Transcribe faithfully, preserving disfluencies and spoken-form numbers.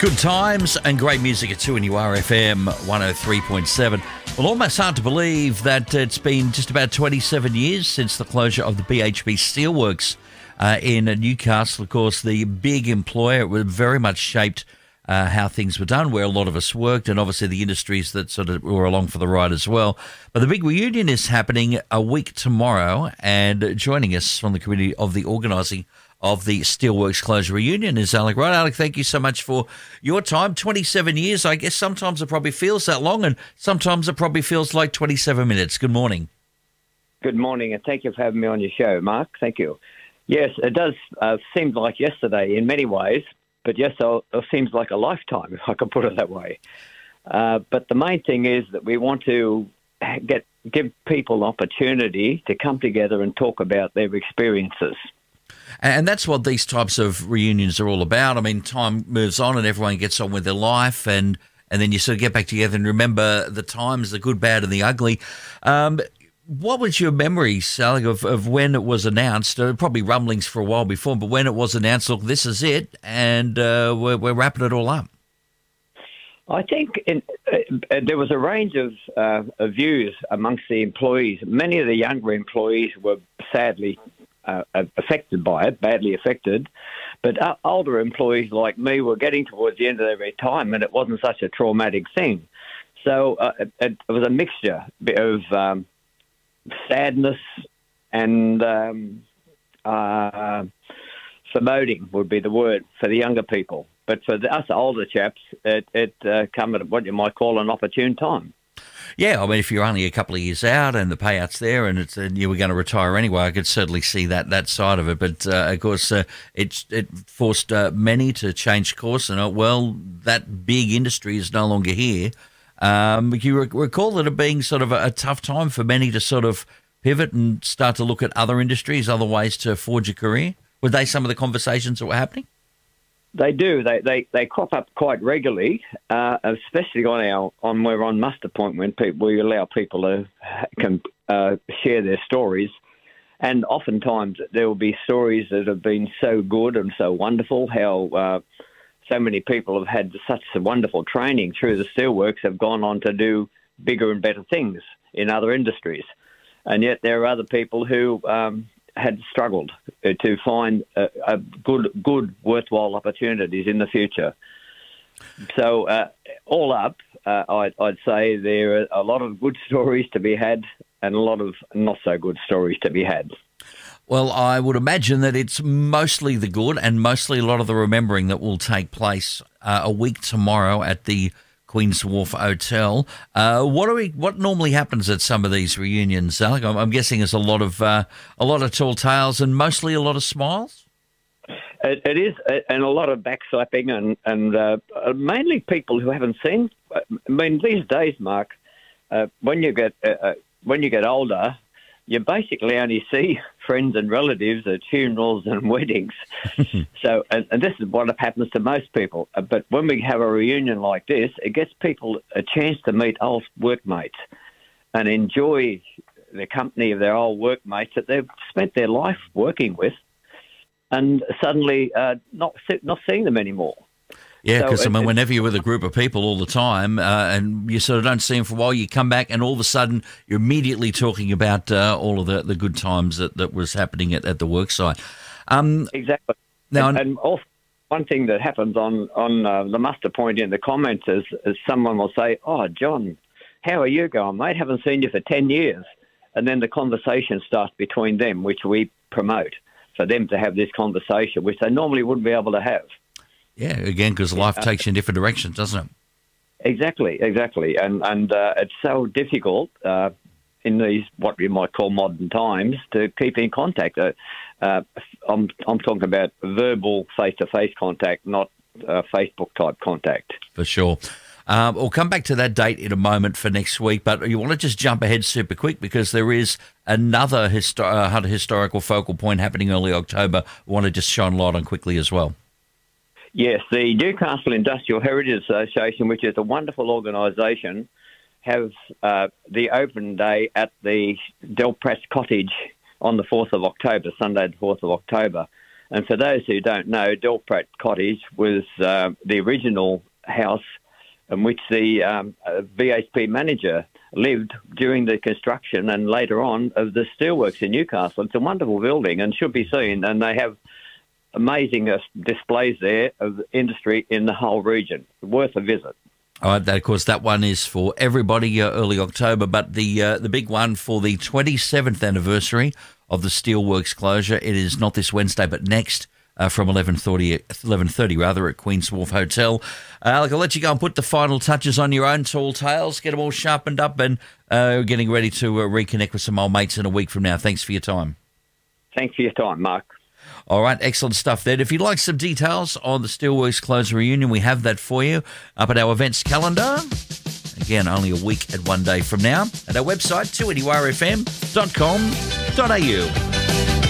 Good times and great music at two N U R F M one oh three point seven. Well, almost hard to believe that it's been just about twenty-seven years since the closure of the B H P Steelworks uh, in Newcastle. Of course, the big employer, it very much shaped uh, how things were done, where a lot of us worked, and obviously the industries that sort of were along for the ride as well. But the big reunion is happening a week tomorrow, and joining us from the committee of the organising of the Steelworks closure reunion is Alec Wright. Alec, thank you so much for your time. twenty-seven years, I guess sometimes it probably feels that long, and sometimes it probably feels like twenty-seven minutes. Good morning. Good morning, and thank you for having me on your show, Mark. Thank you. Yes, it does uh, seem like yesterday in many ways, but yes, it seems like a lifetime, if I can put it that way. Uh, but the main thing is that we want to get give people opportunity to come together and talk about their experiences. And that's what these types of reunions are all about. I mean, time moves on and everyone gets on with their life, and, and then you sort of get back together and remember the times, the good, bad and the ugly. Um, what was your memory, Sally, of, of when it was announced? Uh, probably rumblings for a while before, but when it was announced, look, this is it, and uh, we're, we're wrapping it all up. I think in, uh, there was a range of, uh, of views amongst the employees. Many of the younger employees were sadly Uh, affected by it, badly affected, but uh, older employees like me were getting towards the end of their retirement. It wasn't such a traumatic thing. So uh, it, it was a mixture of um, sadness and um, uh, foreboding would be the word for the younger people. But for the, us older chaps, it, it uh, came at what you might call an opportune time. Yeah, I mean, if you're only a couple of years out and the payout's there and, it's, and you were going to retire anyway, I could certainly see that that side of it. But, uh, of course, uh, it, it forced uh, many to change course. And, uh, well, that big industry is no longer here. Um, you rec- recall it being sort of a, a tough time for many to sort of pivot and start to look at other industries, other ways to forge a career? Were they some of the conversations that were happening? They do. They they they crop up quite regularly, uh, especially on our on we're on muster point when people, we allow people to can uh, share their stories, and oftentimes there will be stories that have been so good and so wonderful. How uh, so many people have had such wonderful training through the Steelworks, have gone on to do bigger and better things in other industries, and yet there are other people who Um, had struggled to find a, a good, good, worthwhile opportunities in the future. So, uh, all up, uh, I'd, I'd say there are a lot of good stories to be had and a lot of not so good stories to be had. Well, I would imagine that it's mostly the good and mostly a lot of the remembering that will take place uh, a week tomorrow at the Queen's Wharf Hotel. Uh, what do we? What normally happens at some of these reunions, Alec? I'm, I'm guessing there's a lot of uh, a lot of tall tales and mostly a lot of smiles. It, it is, and a lot of backslapping, and and uh, mainly people who haven't seen. I mean, these days, Mark, uh, when you get uh, when you get older, you basically only see friends and relatives at funerals and weddings. So, and, and this is what happens to most people. But when we have a reunion like this, it gets people a chance to meet old workmates and enjoy the company of their old workmates that they've spent their life working with, and suddenly uh, not not seeing them anymore. Yeah, because so I mean, whenever you're with a group of people all the time uh, and you sort of don't see them for a while, you come back and all of a sudden you're immediately talking about uh, all of the, the good times that, that was happening at, at the worksite. Um, exactly. Now, and, and also one thing that happens on, on uh, the muster point in the comments is, is someone will say, "Oh, John, how are you going, mate? Haven't seen you for ten years. And then the conversation starts between them, which we promote, for them to have this conversation, which they normally wouldn't be able to have. Yeah, again, because life yeah. takes you in different directions, doesn't it? Exactly, exactly. And and uh, it's so difficult uh, in these, what we might call modern times, to keep in contact. Uh, uh, I'm, I'm talking about verbal face-to-face contact, not uh, Facebook-type contact. For sure. Um, we'll come back to that date in a moment for next week, but you want to just jump ahead super quick because there is another histo- uh, historical focal point happening early October. I want to just shine light on quickly as well. Yes, the Newcastle Industrial Heritage Association, which is a wonderful organisation, have uh, the open day at the Del Pratts Cottage on the fourth of October, Sunday the fourth of October. And for those who don't know, Delpratt Cottage was uh, the original house in which the um, uh, V H P manager lived during the construction and later on of the steelworks in Newcastle. It's a wonderful building and should be seen, and they have amazing uh, displays there of industry in the whole region. Worth a visit. All right, that, of course, that one is for everybody uh, early October, but the uh, the big one for the twenty-seventh anniversary of the Steelworks closure, it is not this Wednesday, but next uh, from eleven thirty, eleven thirty rather, at Queen's Wharf Hotel. Uh, Alec, I'll let you go and put the final touches on your own tall tales, get them all sharpened up, and uh, getting ready to uh, reconnect with some old mates in a week from now. Thanks for your time. Thanks for your time, Mark. All right, excellent stuff there. If you'd like some details on the Steelworks Closure Reunion, we have that for you up at our events calendar. Again, only a week and one day from now at our website, two N U R F M dot com dot A U.